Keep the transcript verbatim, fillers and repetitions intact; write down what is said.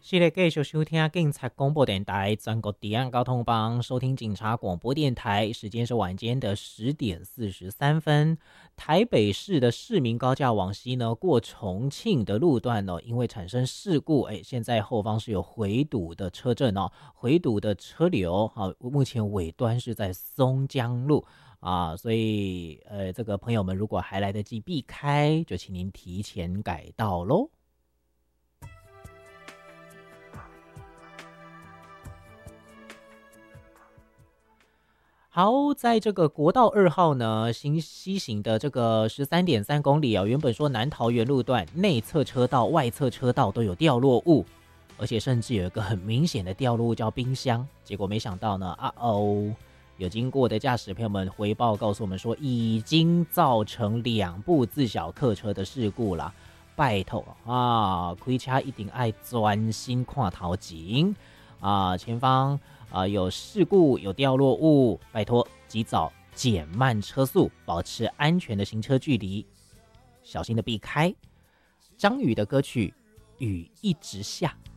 是的，继续收听警察广播电台全国治安交通帮，收听警察广播电台，时间是晚间的十点四十三分。台北市的市民高架往西呢，过重庆的路段呢，因为产生事故，哎，现在后方是有回堵的车阵哦，回堵的车流，好，目前尾端是在松江路。啊，所以呃，这个朋友们如果还来得及避开，就请您提前改道喽。好，在这个国道二号呢，行西行的这个十三点三公里啊，原本说南桃园路段内侧车道、外侧车道都有掉落物，而且甚至有一个很明显的掉落物叫冰箱，结果没想到呢，啊哦。有经过的驾驶朋友们回报告诉我们说，已经造成两部自小客车的事故了。拜托啊，开车一定要专心看头前啊，前方啊有事故有掉落物，拜托及早减慢车速，保持安全的行车距离，小心的避开。张宇的歌曲《雨一直下》。